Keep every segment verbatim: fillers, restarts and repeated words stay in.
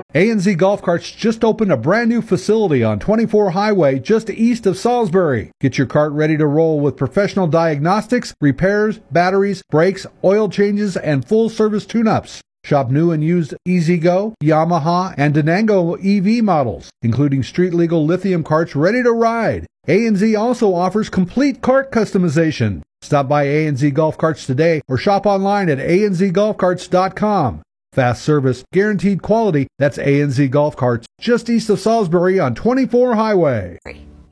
A N Z Golf Carts just opened a brand new facility on twenty-four Highway just east of Salisbury. Get your cart ready to roll with professional diagnostics, repairs, batteries, brakes, oil changes, and full-service tune-ups. Shop new and used E-Z-Go, Yamaha, and Denango E V models, including street-legal lithium carts ready to ride. A N Z also offers complete cart customization. Stop by A N Z Golf Carts today or shop online at a n z golf carts dot com. Fast service, guaranteed quality. That's A N Z Golf Carts, just east of Salisbury on twenty-four Highway.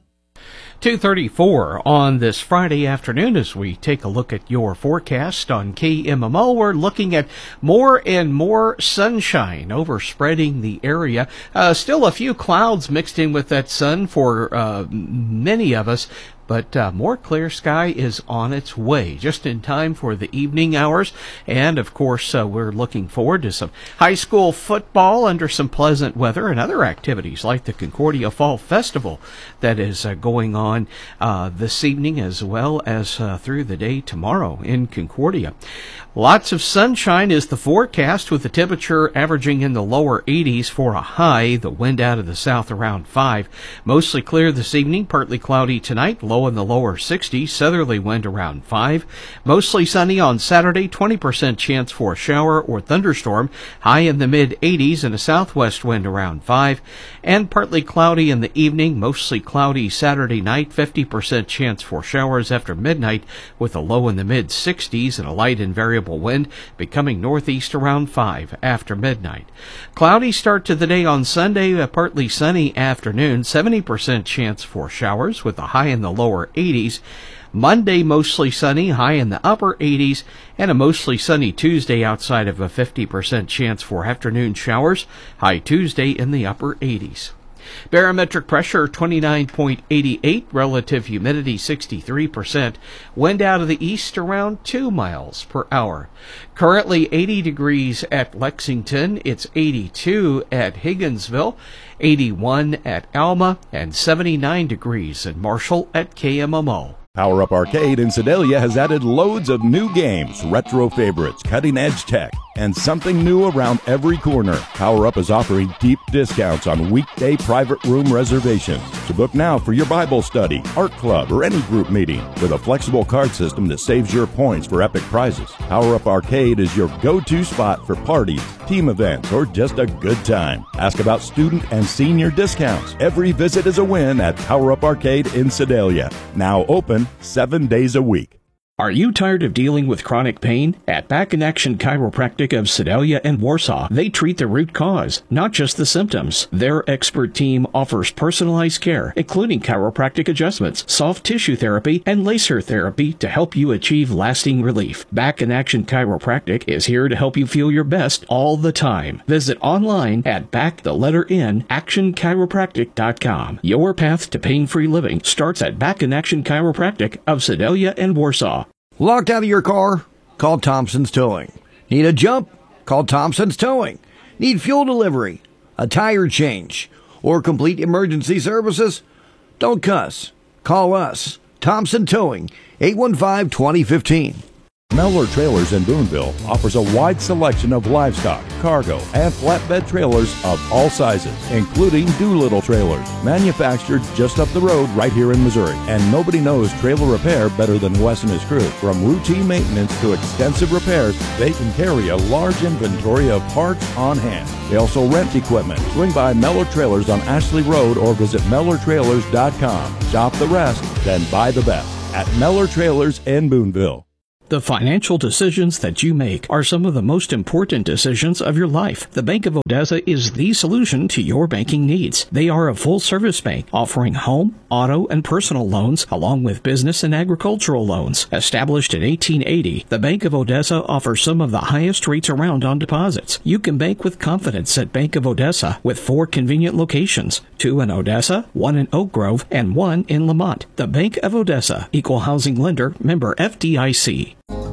two thirty-four on this Friday afternoon as we take a look at your forecast on K M M O. We're looking at more and more sunshine overspreading the area. Uh, still a few clouds mixed in with that sun for uh, many of us. But uh, more clear sky is on its way, just in time for the evening hours. And, of course, uh, we're looking forward to some high school football under some pleasant weather and other activities like the Concordia Fall Festival that is uh, going on uh, this evening as well as uh, through the day tomorrow in Concordia. Lots of sunshine is the forecast, with the temperature averaging in the lower eighties for a high. The wind out of the south around five. Mostly clear this evening, partly cloudy tonight, low in the lower sixties, southerly wind around five. Mostly sunny on Saturday, twenty percent chance for a shower or thunderstorm, high in the mid eighties and a southwest wind around five. And partly cloudy in the evening, mostly cloudy Saturday night, fifty percent chance for showers after midnight with a low in the mid sixties and a light and variable wind becoming northeast around five after midnight. Cloudy start to the day on Sunday, a partly sunny afternoon, seventy percent chance for showers with a high in the lower eighties. Monday mostly sunny, high in the upper eighties, and a mostly sunny Tuesday outside of a fifty percent chance for afternoon showers, high Tuesday in the upper eighties. Barometric pressure twenty-nine point eight eight, relative humidity sixty-three percent, wind out of the east around two miles per hour. Currently eighty degrees at Lexington, it's eighty-two at Higginsville, eighty-one at Alma, and seventy-nine degrees in Marshall at K M M O. Power Up Arcade in Sedalia has added loads of new games, retro favorites, cutting-edge tech, and something new around every corner. Power Up is offering deep discounts on weekday private room reservations. To book now for your Bible study, art club, or any group meeting with a flexible card system that saves your points for epic prizes. Power Up Arcade is your go-to spot for parties, team events, or just a good time. Ask about student and senior discounts. Every visit is a win at Power Up Arcade in Sedalia. Now open seven days a week. Are you tired of dealing with chronic pain? At Back in Action Chiropractic of Sedalia and Warsaw, they treat the root cause, not just the symptoms. Their expert team offers personalized care, including chiropractic adjustments, soft tissue therapy, and laser therapy to help you achieve lasting relief. Back in Action Chiropractic is here to help you feel your best all the time. Visit online at back the letter N action chiropractic dot com. Your path to pain-free living starts at Back in Action Chiropractic of Sedalia and Warsaw. Locked out of your car? Call Thompson's Towing. Need a jump? Call Thompson's Towing. Need fuel delivery, a tire change, or complete emergency services? Don't cuss. Call us. Thompson Towing, eight one five, two zero one five. Mellor Trailers in Boonville offers a wide selection of livestock, cargo, and flatbed trailers of all sizes, including Doolittle trailers, manufactured just up the road right here in Missouri. And nobody knows trailer repair better than Wes and his crew. From routine maintenance to extensive repairs, they can carry a large inventory of parts on hand. They also rent equipment. Swing by Mellor Trailers on Ashley Road or visit mellor trailers dot com. Shop the rest, then buy the best at Mellor Trailers in Boonville. The financial decisions that you make are some of the most important decisions of your life. The Bank of Odessa is the solution to your banking needs. They are a full-service bank offering home, auto, and personal loans, along with business and agricultural loans. Established in eighteen eighty, the Bank of Odessa offers some of the highest rates around on deposits. You can bank with confidence at Bank of Odessa with four convenient locations, two in Odessa, one in Oak Grove, and one in Lamont. The Bank of Odessa, Equal Housing Lender, member F D I C.